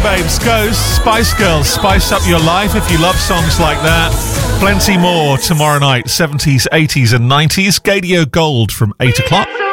Babes goes. Spice Girls, spice up your life if you love songs like that. Plenty more tomorrow night, 70s, 80s and 90s. Gadio Gold from 8 o'clock.